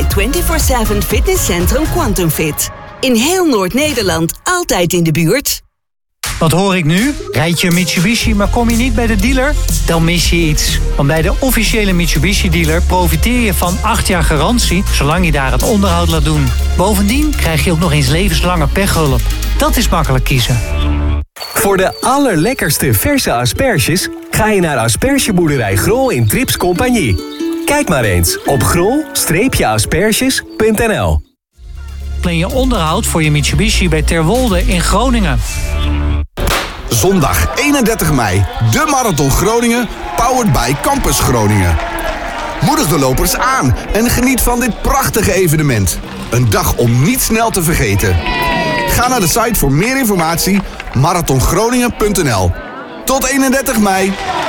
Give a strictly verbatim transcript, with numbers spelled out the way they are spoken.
vierentwintig zeven fitnesscentrum Quantum Fit. In heel Noord-Nederland, altijd in de buurt. Wat hoor ik nu? Rijd je een Mitsubishi, maar kom je niet bij de dealer? Dan mis je iets. Want bij de officiële Mitsubishi-dealer profiteer je van acht jaar garantie, zolang je daar het onderhoud laat doen. Bovendien krijg je ook nog eens levenslange pechhulp. Dat is makkelijk kiezen. Voor de allerlekkerste verse asperges ga je naar Aspergeboerderij Grol in Trips Compagnie. Kijk maar eens op grol asperges punt n l. Plan je onderhoud voor je Mitsubishi bij Terwolde in Groningen. Zondag eenendertig mei, de Marathon Groningen, powered by Campus Groningen. Moedig de lopers aan en geniet van dit prachtige evenement. Een dag om niet snel te vergeten. Ga naar de site voor meer informatie, marathon groningen punt n l. Tot eenendertig mei.